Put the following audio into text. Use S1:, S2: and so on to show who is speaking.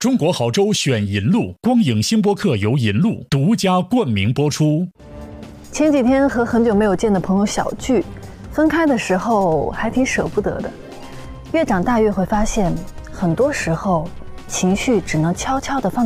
S1: 中国好粥选银鹭，光影星播客由银鹭独家冠名播出。
S2: 前几天和很久没有见的朋友小聚，分开的时候还挺舍不得的。越长大越会发现，很多时候情绪只能悄悄地放